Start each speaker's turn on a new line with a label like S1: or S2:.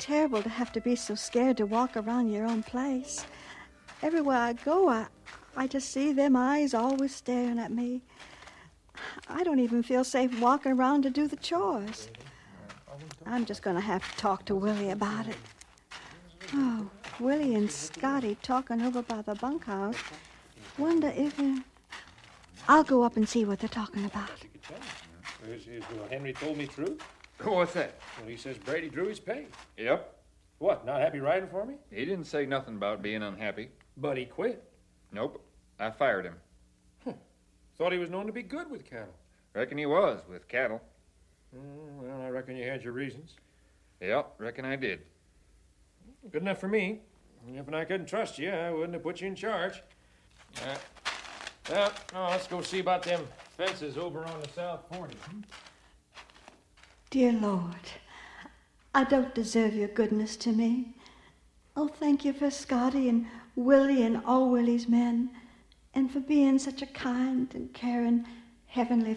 S1: terrible to have to be so scared to walk around your own place. Everywhere I go, I just see them eyes always staring at me. I don't even feel safe walking around to do the chores. I'm just going to have to talk to Willie about it. Oh, Willie and Scotty talking over by the bunkhouse. Wonder if... I'll go up and see what they're talking about.
S2: Is Henry told me true?
S3: What's that?
S2: Well, he says Brady drew his pay.
S3: Yep.
S2: What, not happy riding for me?
S3: He didn't say nothing about being unhappy.
S2: But he quit.
S3: Nope. I fired him.
S2: Thought he was known to be good with cattle.
S3: Reckon he was, with cattle.
S2: Well, I reckon you had your reasons.
S3: Yep, reckon I did.
S2: Good enough for me. If I couldn't trust you, I wouldn't have put you in charge. Well, let's go see about them fences over on the South 40.
S1: Dear Lord, I don't deserve your goodness to me. Oh, thank you for Scotty and Willie and all Willie's men, and for being such a kind and caring Heavenly